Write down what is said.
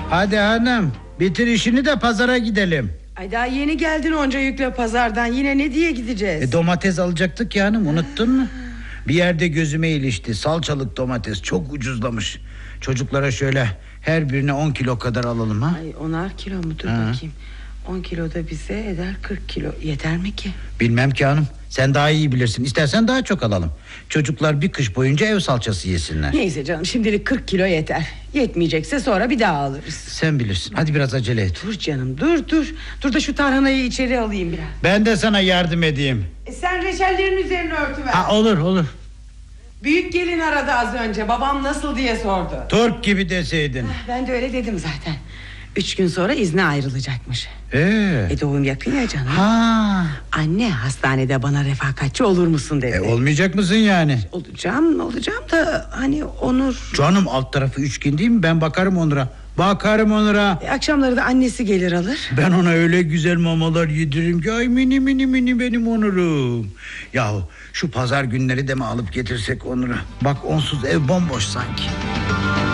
Hadi hanım, bitir işini de pazara gidelim. Ay daha yeni geldin onca yükle pazardan. Yine ne diye gideceğiz? Domates alacaktık ya hanım, unuttun mu? Bir yerde gözüme ilişti. Salçalık domates çok ucuzlamış. Çocuklara şöyle her birine 10 kilo kadar alalım ha. Ay 10'ar kilo mudur bakayım. 10 kilo da bize eder 40 kilo. Yeter mi ki? Bilmem ki hanım, sen daha iyi bilirsin. İstersen daha çok alalım. Çocuklar bir kış boyunca ev salçası yesinler. Neyse canım, şimdilik 40 kilo yeter. Yetmeyecekse sonra bir daha alırız. Sen bilirsin, hadi biraz acele et. Dur canım, dur. Dur da şu tarhanayı içeri alayım biraz. Ben de sana yardım edeyim. Sen reçellerin üzerine örtüver. Ha, olur. Büyük gelin aradı az önce, babam nasıl diye sordu. Tork gibi deseydin. Ben de öyle dedim zaten. 3 gün sonra izne ayrılacakmış. Doğum yakın ya canım. Ha. Anne hastanede bana refakatçi olur musun dedi. Olmayacak mısın yani? Olacağım da hani Onur... Canım, alt tarafı 3 gün değil mi? Ben bakarım Onur'a. Akşamları da annesi gelir alır. Ben ona öyle güzel mamalar yediririm ki, ay mini benim Onur'um. Yahu şu pazar günleri de mi alıp getirsek Onur'a? Bak onsuz ev bomboş sanki.